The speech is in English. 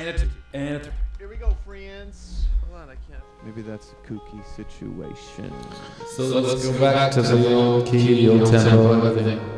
and a 3. Here we go, friends. Hold on, I can't. Maybe that's a kooky situation. So let's go back to the old key, old tempo, everything.